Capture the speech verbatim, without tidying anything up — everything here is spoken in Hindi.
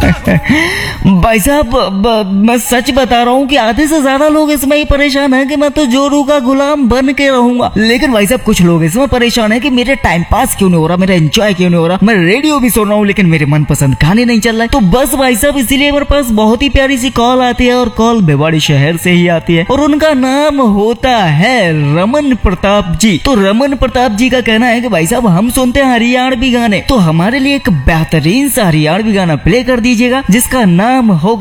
भाई साहब मैं सच बता रहा हूँ कि आधे से ज्यादा लोग इसमें ही परेशान हैं कि मैं तो जोरू का गुलाम बन के रहूंगा। लेकिन भाई साहब कुछ लोग इसमें परेशान हैं कि मेरे टाइम पास क्यों नहीं हो रहा, मेरा एंजॉय क्यों नहीं हो रहा, मैं रेडियो भी सुन रहा हूँ लेकिन मेरे मनपसंद गाने नहीं चल रहे। तो बस भाई साहब इसीलिए मेरे पास बहुत ही प्यारी सी कॉल आती है और कॉल भिवाड़ी शहर से ही आती है और उनका नाम होता है रमन प्रताप जी। तो रमन प्रताप जी का कहना है कि भाई साहब हम सुनते हैं हरियाणवी गाने, तो हमारे लिए एक बेहतरीन सा हरियाणवी गाना प्ले कर दीजिएगा जिसका नाम होगा